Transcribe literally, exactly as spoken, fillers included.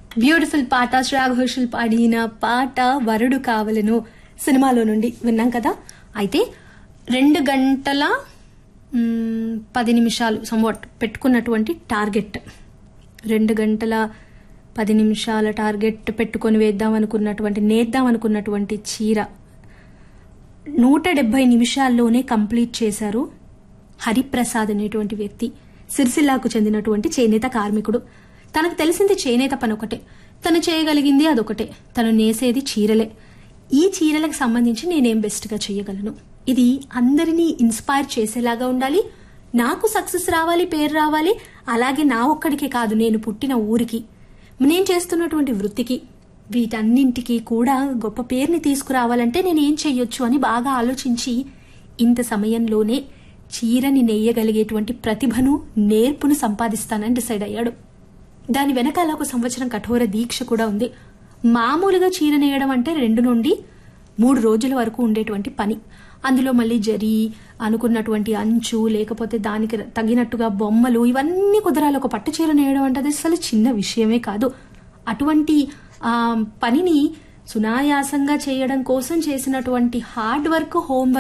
Beautiful పాట, శ్రేయా ఘోషల్ పాడిన పాట వరుడు కావలను సినిమాలో నుండి విన్నాం కదా. అయితే రెండు గంటల మ్, పది నిమిషాలు సంవాట్ పెట్టుకున్నటువంటి టార్గెట్, రెండు గంటల పది నిమిషాల టార్గెట్ పెట్టుకొని వేద్దాం అనుకున్నటువంటి నేద్దాం అనుకున్నటువంటి చీర నూట డెబ్బై నిమిషాల్లోనే కంప్లీట్ చేశారు హరిప్రసాద్ అనేటువంటి వ్యక్తి. సిరిసిల్లాకు చెందినటువంటి చేనేత కార్మికుడు. తనకు తెలిసింది చేనేత పని ఒకటే, తను చేయగలిగింది అదొకటే, తను నేసేది చీరలే. ఈ చీరలకు సంబంధించి నేనేం బెస్ట్ గా చేయగలను, ఇది అందరినీ ఇన్స్పైర్ చేసేలాగా ఉండాలి, నాకు సక్సెస్ రావాలి, పేరు రావాలి, అలాగే నా ఒక్కడికే కాదు, నేను పుట్టిన ఊరికి, నేను చేస్తున్నటువంటి వృత్తికి, వీటన్నింటికి కూడా గొప్ప పేరుని తీసుకురావాలంటే నేను ఏం చెయ్యొచ్చు అని బాగా ఆలోచించి ఇంత సమయంలోనే చీరని నెయ్యగలిగేటువంటి ప్రతిభను, నేర్పును సంపాదిస్తానని డిసైడ్ అయ్యాడు. దాని వెనకాల ఒక సంవత్సరం కఠోర దీక్ష కూడా ఉంది. మామూలుగా చీర నేయడం అంటే రెండు నుండి మూడు రోజుల వరకు ఉండేటువంటి పని. అందులో మళ్ళీ జరీ, అనుకున్నటువంటి అంచు, లేకపోతే దానికి తగినట్టుగా బొమ్మలు, ఇవన్నీ కుదరాలి. ఒక పట్టు చీర నేయడం అంటే అది అసలు చిన్న విషయమే కాదు. అటువంటి ఆ పనిని సునాయాసంగా చేయడం కోసం చేసినటువంటి హార్డ్ వర్క్, హోంవర్క్